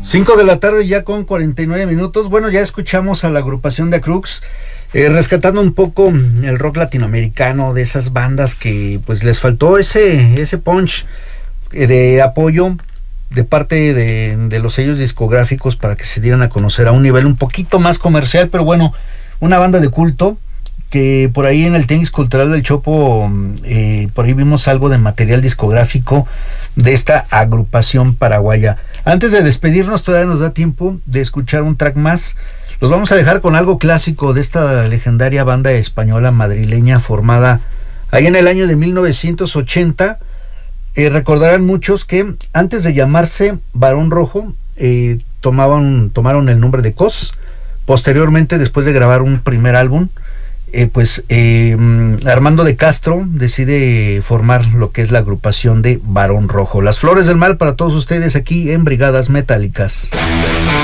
5 de la tarde ya con 49 minutos. Bueno, ya escuchamos a la agrupación de Crux, rescatando un poco el rock latinoamericano, de esas bandas que pues les faltó ese punch de apoyo de parte de los sellos discográficos para que se dieran a conocer a un nivel un poquito más comercial, pero bueno, una banda de culto que por ahí en el Tenis Cultural del Chopo, por ahí vimos algo de material discográfico de esta agrupación paraguaya. Antes de despedirnos, todavía nos da tiempo de escuchar un track más. Los vamos a dejar con algo clásico de esta legendaria banda española madrileña formada ahí en el año de 1980. Recordarán muchos que antes de llamarse Barón Rojo, tomaron el nombre de COS. Posteriormente, después de grabar un primer álbum, Armando de Castro decide formar lo que es la agrupación de Barón Rojo. Las Flores del Mal para todos ustedes aquí en Brigadas Metálicas.